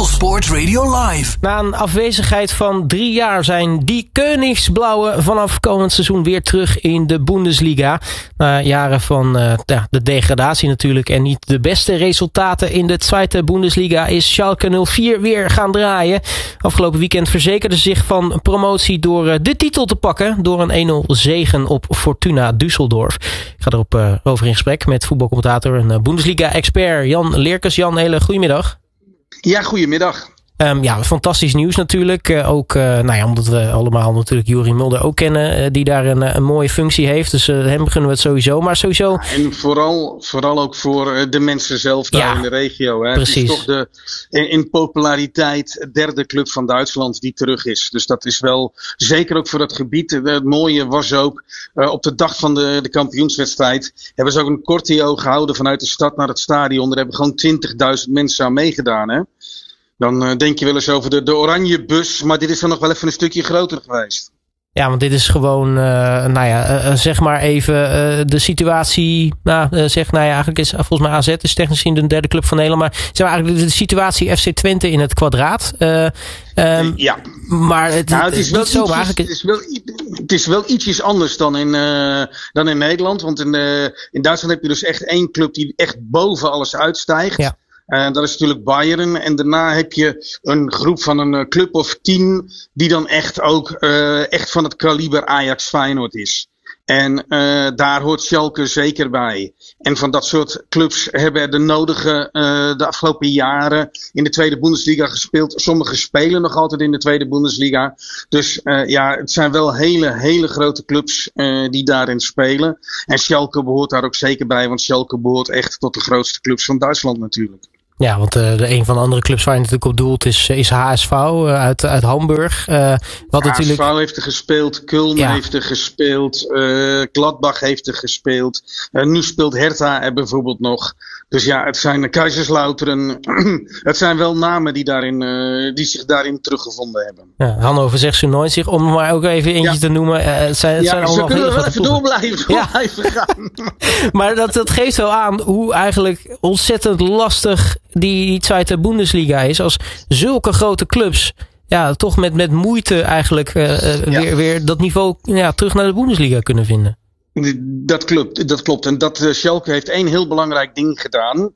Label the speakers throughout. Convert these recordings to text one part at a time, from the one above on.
Speaker 1: Sport Radio Live.
Speaker 2: Na een afwezigheid van 3 jaar zijn die Koningsblauwe vanaf komend seizoen weer terug in de Bundesliga. Na jaren van de degradatie natuurlijk en niet de beste resultaten in de Zweite Bundesliga is Schalke 04 weer gaan draaien. Afgelopen weekend verzekerde zich van promotie door de titel te pakken door een 1-0 zegen op Fortuna Düsseldorf. Ik ga erop over in gesprek met voetbalcommentator en Bundesliga-expert Jan Leerkens. Jan, hele goedemiddag.
Speaker 3: Ja, goedemiddag.
Speaker 2: Fantastisch nieuws natuurlijk. Omdat we allemaal natuurlijk Juri Mulder ook kennen. Die daar een mooie functie heeft. Dus hem beginnen we het sowieso. Maar sowieso...
Speaker 3: Ja, en vooral ook voor de mensen zelf daar in de regio. Hè.
Speaker 2: Precies.
Speaker 3: Het is toch in populariteit derde club van Duitsland die terug is. Dus dat is wel, zeker ook voor het gebied. Het mooie was ook, op de dag van de kampioenswedstrijd hebben ze ook een corteo gehouden vanuit de stad naar het stadion. Daar hebben gewoon 20.000 mensen aan meegedaan, hè. Dan denk je wel eens over de oranje bus, maar dit is dan nog wel even een stukje groter geweest.
Speaker 2: Ja, want dit is gewoon, zeg maar even de situatie. Eigenlijk is volgens mij AZ is technisch gezien de derde club van Nederland. Maar zeg maar eigenlijk de situatie FC Twente in het kwadraat.
Speaker 3: Ja.
Speaker 2: Maar het is wel zo.
Speaker 3: Het is wel ietsjes anders dan in Nederland. Want in Duitsland heb je dus echt één club die echt boven alles uitstijgt. Ja. Dat is natuurlijk Bayern. En daarna heb je een groep van een club of 10 die dan echt ook echt van het kaliber Ajax Feyenoord is. En daar hoort Schalke zeker bij. En van dat soort clubs hebben de nodige de afgelopen jaren in de Tweede Bundesliga gespeeld. Sommige spelen nog altijd in de Tweede Bundesliga. Dus het zijn wel hele grote clubs die daarin spelen. En Schalke behoort daar ook zeker bij. Want Schalke behoort echt tot de grootste clubs van Duitsland natuurlijk.
Speaker 2: Ja, want een van de andere clubs waar je natuurlijk op doelt is HSV uit Hamburg.
Speaker 3: HSV heeft er gespeeld, Köln heeft er gespeeld, Gladbach heeft er gespeeld. Nu speelt Hertha er bijvoorbeeld nog. Dus ja, het zijn Kaiserslautern. Het zijn wel namen die zich daarin teruggevonden hebben.
Speaker 2: Ja, Hannover zegt ze nooit zich, om maar ook even eentje te noemen. Het zijn allemaal
Speaker 3: kunnen wel even door blijven gaan.
Speaker 2: Maar dat geeft wel aan hoe eigenlijk ontzettend lastig die Zweite Bundesliga is. Als zulke grote clubs toch met moeite eigenlijk weer dat niveau terug naar de Bundesliga kunnen vinden.
Speaker 3: Dat klopt. En Schalke heeft één heel belangrijk ding gedaan.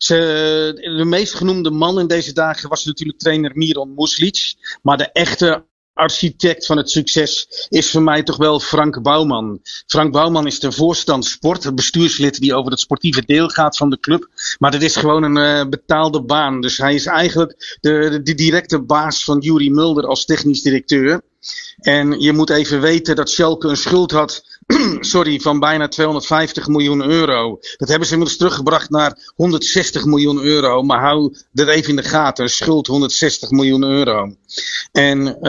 Speaker 3: De meest genoemde man in deze dagen was natuurlijk trainer Miron Muslic. Maar de echte architect van het succes is voor mij toch wel Frank Bouwman. Frank Bouwman is de voorstand sport, het bestuurslid die over het sportieve deel gaat van de club. Maar dat is gewoon een betaalde baan. Dus hij is eigenlijk de directe baas van Juri Mulder als technisch directeur. En je moet even weten dat Schalke een schuld had van bijna 250 miljoen euro. Dat hebben ze inmiddels teruggebracht naar 160 miljoen euro. Maar hou dat even in de gaten. Een schuld 160 miljoen euro. En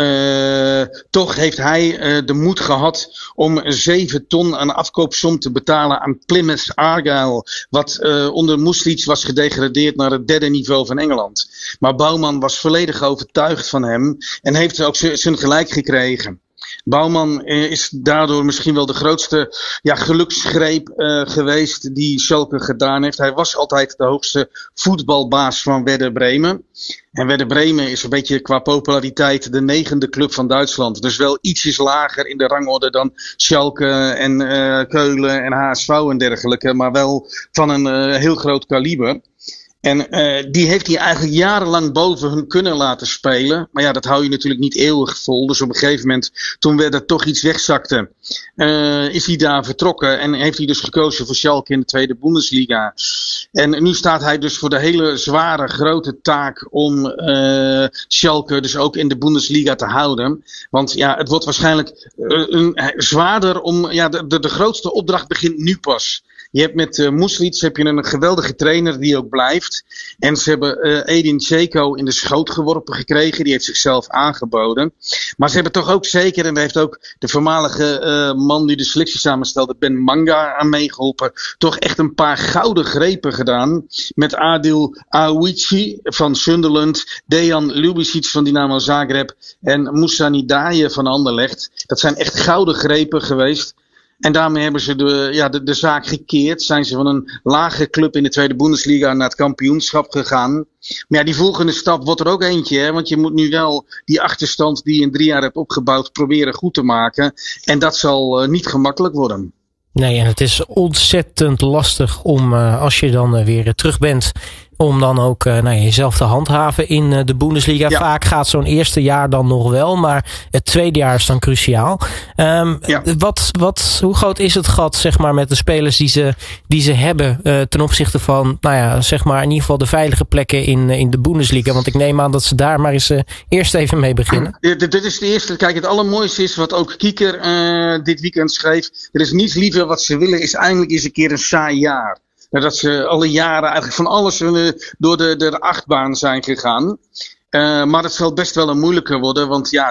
Speaker 3: toch heeft hij de moed gehad om 7 ton aan afkoopsom te betalen aan Plymouth Argyle. Wat onder Muslic was gedegradeerd naar het derde niveau van Engeland. Maar Bouwman was volledig overtuigd van hem. En heeft ook zijn gelijk gekregen. Bouwman is daardoor misschien wel de grootste geluksgreep geweest die Schalke gedaan heeft. Hij was altijd de hoogste voetbalbaas van Werder Bremen. En Werder Bremen is een beetje qua populariteit de 9e club van Duitsland. Dus wel ietsjes lager in de rangorde dan Schalke en Keulen en HSV en dergelijke. Maar wel van een heel groot kaliber. En die heeft hij eigenlijk jarenlang boven hun kunnen laten spelen. Maar ja, dat hou je natuurlijk niet eeuwig vol. Dus op een gegeven moment, toen Werder toch iets wegzakte, is hij daar vertrokken. En heeft hij dus gekozen voor Schalke in de Tweede Bundesliga. En nu staat hij dus voor de hele zware, grote taak om Schalke dus ook in de Bundesliga te houden. Want ja, het wordt waarschijnlijk zwaarder om... De grootste opdracht begint nu pas. Je hebt met Muslic een geweldige trainer die ook blijft. En ze hebben Edin Dzeko in de schoot geworpen gekregen. Die heeft zichzelf aangeboden. Maar ze hebben toch ook zeker, en daar heeft ook de voormalige man die de selectie samenstelde, Ben Manga, aan meegeholpen. Toch echt een paar gouden grepen gedaan. Met Adil Aouichi van Sunderland. Dejan Ljubicic van Dynamo Zagreb. En Moussa Nidaye van Anderlecht. Dat zijn echt gouden grepen geweest. En daarmee hebben ze de zaak gekeerd. Zijn ze van een lage club in de tweede Bundesliga naar het kampioenschap gegaan. Maar ja, die volgende stap wordt er ook eentje. Hè? Want je moet nu wel die achterstand die je in 3 jaar hebt opgebouwd proberen goed te maken. En dat zal niet gemakkelijk worden.
Speaker 2: Nee, en het is ontzettend lastig om als je dan weer terug bent, om dan ook jezelf te handhaven in de Bundesliga. Ja. Vaak gaat zo'n eerste jaar dan nog wel, maar het tweede jaar is dan cruciaal. Hoe groot is het gat, zeg maar, met de spelers die ze hebben ten opzichte van, zeg maar, in ieder geval de veilige plekken in de Bundesliga? Want ik neem aan dat ze daar maar eens eerst even mee beginnen.
Speaker 3: Dit is de eerste. Kijk, het allermooiste is wat ook Kieker dit weekend schreef. Er is niets liever wat ze willen, is eindelijk eens een keer een saai jaar. Dat ze alle jaren eigenlijk van alles door de achtbaan zijn gegaan. Maar het zal best wel een moeilijker worden. Want ja,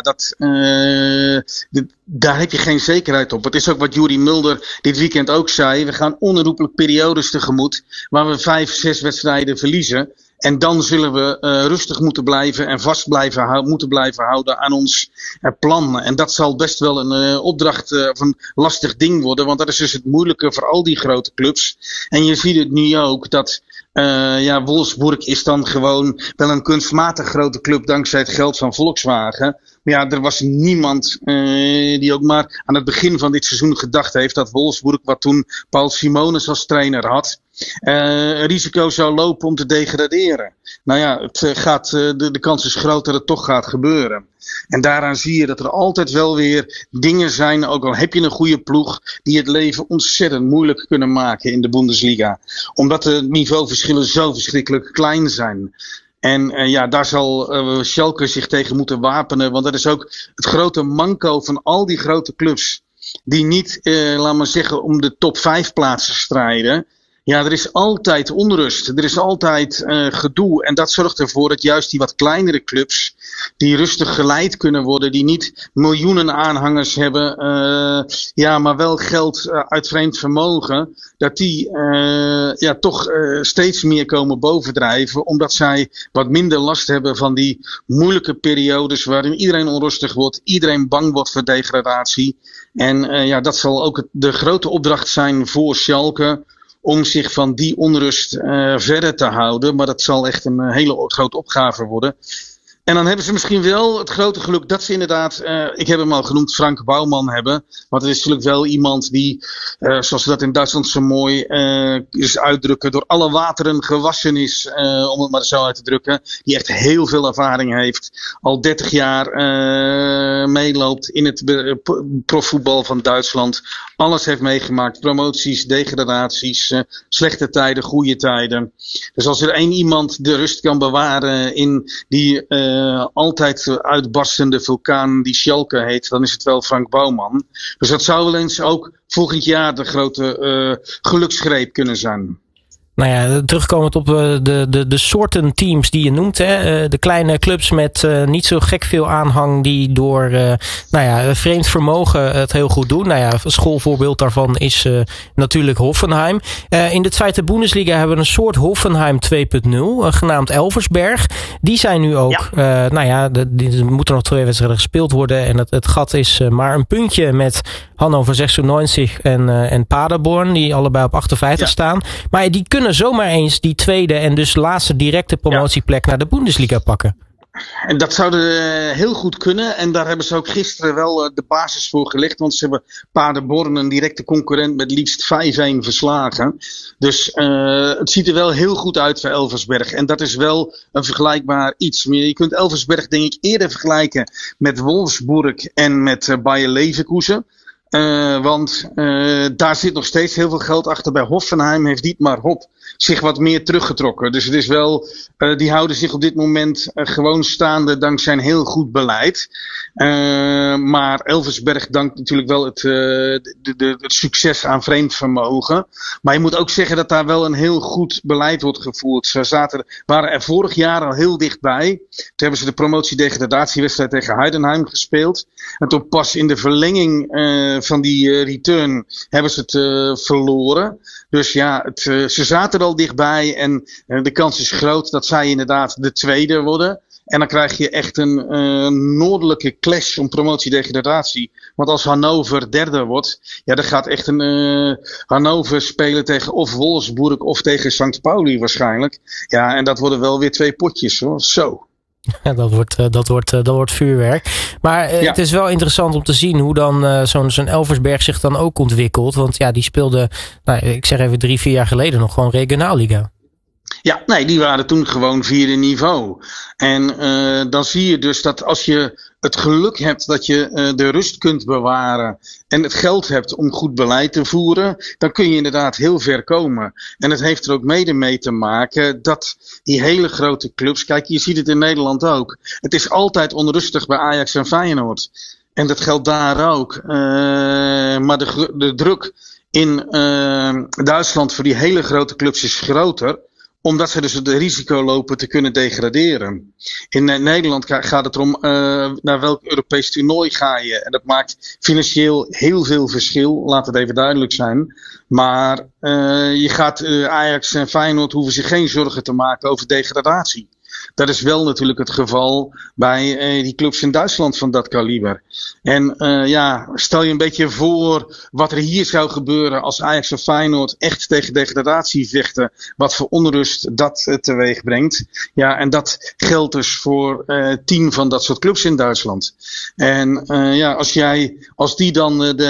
Speaker 3: daar heb je geen zekerheid op. Het is ook wat Juri Mulder dit weekend ook zei. We gaan onherroepelijk periodes tegemoet waar we 5, 6 wedstrijden verliezen. En dan zullen we rustig moeten blijven en vast moeten blijven houden aan ons plan. En dat zal best wel een opdracht of een lastig ding worden. Want dat is dus het moeilijke voor al die grote clubs. En je ziet het nu ook dat Wolfsburg is dan gewoon wel een kunstmatig grote club dankzij het geld van Volkswagen. Maar ja, er was niemand die ook maar aan het begin van dit seizoen gedacht heeft dat Wolfsburg, wat toen Paul Simonis als trainer had, risico zou lopen om te degraderen. Nou ja, de kans is groot dat het toch gaat gebeuren. En daaraan zie je dat er altijd wel weer dingen zijn, ook al heb je een goede ploeg, die het leven ontzettend moeilijk kunnen maken in de Bundesliga. Omdat de niveauverschillen zo verschrikkelijk klein zijn. En daar zal Schalke zich tegen moeten wapenen. Want dat is ook het grote manco van al die grote clubs. Die niet, laat maar zeggen, om de top 5 plaatsen strijden. Ja, er is altijd onrust. Er is altijd gedoe. En dat zorgt ervoor dat juist die wat kleinere clubs, die rustig geleid kunnen worden, die niet miljoenen aanhangers hebben, maar wel geld uit vreemd vermogen, dat die toch steeds meer komen bovendrijven, omdat zij wat minder last hebben van die moeilijke periodes waarin iedereen onrustig wordt, iedereen bang wordt voor degradatie. En dat zal ook de grote opdracht zijn voor Schalke, om zich van die onrust verder te houden. Maar dat zal echt een hele grote opgave worden. En dan hebben ze misschien wel het grote geluk dat ze inderdaad, ik heb hem al genoemd, Frank Bouwman hebben. Want het is natuurlijk wel iemand die, zoals we dat in Duitsland zo mooi is uitdrukken, door alle wateren gewassen is, om het maar zo uit te drukken. Die echt heel veel ervaring heeft. Al 30 jaar meeloopt in het profvoetbal van Duitsland. Alles heeft meegemaakt. Promoties, degradaties, slechte tijden, goede tijden. Dus als er één iemand de rust kan bewaren in die altijd uitbarstende vulkaan die Schalke heet, dan is het wel Frank Bouwman. Dus dat zou wel eens ook volgend jaar de grote geluksgreep kunnen zijn.
Speaker 2: Nou ja, terugkomend op de soorten teams die je noemt. Hè? De kleine clubs met niet zo gek veel aanhang die door vreemd vermogen het heel goed doen. Nou ja, een schoolvoorbeeld daarvan is natuurlijk Hoffenheim. In de tweede Bundesliga hebben we een soort Hoffenheim 2.0 genaamd Elversberg. Die zijn nu ook, er moeten nog 2 wedstrijden gespeeld worden. En het gat is maar een puntje met Hannover 96 en Paderborn, die allebei op 58 staan. Maar die kunnen zomaar eens die tweede en dus laatste directe promotieplek naar de Bundesliga pakken.
Speaker 3: En dat zou heel goed kunnen. En daar hebben ze ook gisteren wel de basis voor gelegd. Want ze hebben Paderborn, een directe concurrent, met liefst 5-1 verslagen. Dus het ziet er wel heel goed uit voor Elversberg. En dat is wel een vergelijkbaar iets. Maar je kunt Elversberg denk ik eerder vergelijken met Wolfsburg en met Bayer Leverkusen. Want daar zit nog steeds heel veel geld achter. Bij Hoffenheim heeft Dietmar Hopp zich wat meer teruggetrokken. Dus het is wel, die houden zich op dit moment gewoon staande dankzij een heel goed beleid. Maar Elversberg dankt natuurlijk wel het succes aan vreemd vermogen. Maar je moet ook zeggen dat daar wel een heel goed beleid wordt gevoerd. Ze waren er vorig jaar al heel dichtbij. Toen hebben ze de promotie-degradatiewedstrijd tegen Heidenheim gespeeld. En toen pas in de verlenging van die return hebben ze het verloren. Dus ja, ze zaten er al dichtbij en de kans is groot dat zij inderdaad de tweede worden. En dan krijg je echt een noordelijke clash om promotie-degradatie. Want als Hannover derde wordt, ja, dan gaat echt Hannover spelen tegen of Wolfsburg of tegen St. Pauli waarschijnlijk. Ja, en dat worden wel weer 2 potjes hoor. Zo.
Speaker 2: Ja, dat wordt vuurwerk. Maar het is wel interessant om te zien hoe dan zo'n Elversberg zich dan ook ontwikkelt. Want ja, die speelde, ik zeg even 3-4 jaar geleden nog gewoon regionalliga.
Speaker 3: Ja, nee, die waren toen gewoon 4e niveau. En dan zie je dus dat als je het geluk hebt dat je de rust kunt bewaren en het geld hebt om goed beleid te voeren, dan kun je inderdaad heel ver komen. En het heeft er ook mede mee te maken dat die hele grote clubs, kijk, je ziet het in Nederland ook. Het is altijd onrustig bij Ajax en Feyenoord. En dat geldt daar ook. Maar de druk in Duitsland voor die hele grote clubs is groter, omdat ze dus het risico lopen te kunnen degraderen. In Nederland gaat het erom naar welk Europees toernooi ga je. En dat maakt financieel heel veel verschil. Laat het even duidelijk zijn. Maar je gaat Ajax en Feyenoord hoeven zich geen zorgen te maken over degradatie. Dat is wel natuurlijk het geval bij die clubs in Duitsland van dat kaliber. En stel je een beetje voor wat er hier zou gebeuren als Ajax en Feyenoord echt tegen degradatie vechten. Wat voor onrust dat teweeg brengt. Ja, en dat geldt dus voor 10 van dat soort clubs in Duitsland. En als die dan de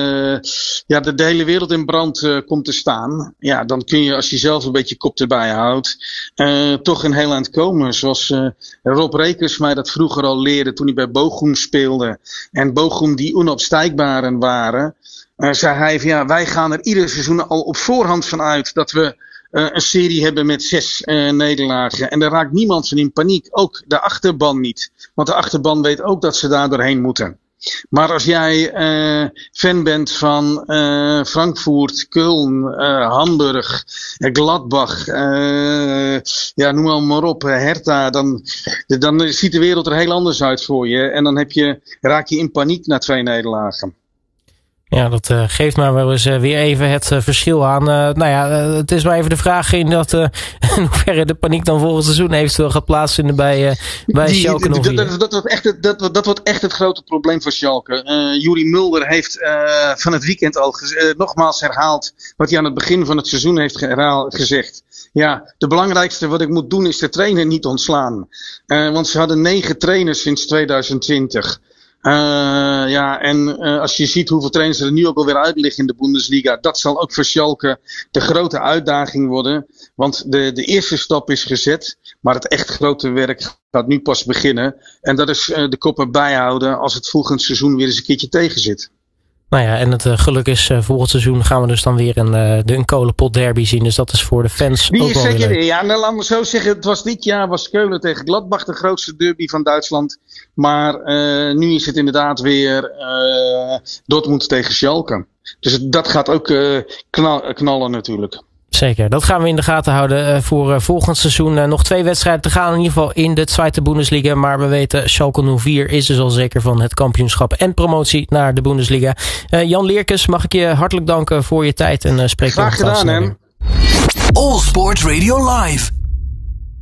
Speaker 3: hele wereld in brand komt te staan. Ja, dan kun je als je zelf een beetje kop erbij houdt toch een heel eind komen. Zoals Rob Rekers mij dat vroeger al leerde toen hij bij Bochum speelde. En Bochum die onopstijgbaren waren. Zei hij van ja, wij gaan er ieder seizoen al op voorhand van uit dat we een serie hebben met 6 nederlagen. En daar raakt niemand van in paniek. Ook de achterban niet. Want de achterban weet ook dat ze daar doorheen moeten. Maar als jij fan bent van Frankfurt, Köln, Hamburg, Gladbach, noem maar op, Hertha, dan ziet de wereld er heel anders uit voor je. En dan raak je in paniek na 2 nederlagen.
Speaker 2: Ja, dat geeft maar wel eens weer even het verschil aan. Het is maar even de vraag in hoeverre de paniek dan volgend seizoen eventueel gaat plaatsvinden bij Schalke 04.
Speaker 3: Dat wordt echt het grote probleem voor Schalke. Juri Mulder heeft van het weekend al nogmaals herhaald wat hij aan het begin van het seizoen heeft gezegd. Ja, de belangrijkste wat ik moet doen is de trainer niet ontslaan. Want ze hadden 9 trainers sinds 2020. Als je ziet hoeveel trainers er nu ook alweer uit liggen in de Bundesliga, dat zal ook voor Schalke de grote uitdaging worden. Want de eerste stap is gezet, maar het echt grote werk gaat nu pas beginnen. En dat is de koppen bijhouden als het volgend seizoen weer eens een keertje tegen zit.
Speaker 2: Nou ja, en het geluk is volgend seizoen gaan we dus dan weer een kolenpot derby zien. Dus dat is voor de fans
Speaker 3: die
Speaker 2: ook wel weer leuk.
Speaker 3: Ja, nou, laat me zo zeggen. Dit jaar was Keulen tegen Gladbach de grootste derby van Duitsland. Maar nu is het inderdaad weer Dortmund tegen Schalke. Dus dat gaat ook knallen natuurlijk.
Speaker 2: Zeker, dat gaan we in de gaten houden voor volgend seizoen. Nog 2 wedstrijden te gaan in ieder geval in de Zweite Bundesliga. Maar we weten, Schalke 04 is dus al zeker van het kampioenschap en promotie naar de Bundesliga. Jan Leerkens, mag ik je hartelijk danken voor je tijd en spreek je
Speaker 3: graag gedaan, hè.
Speaker 1: All Sport Radio Live.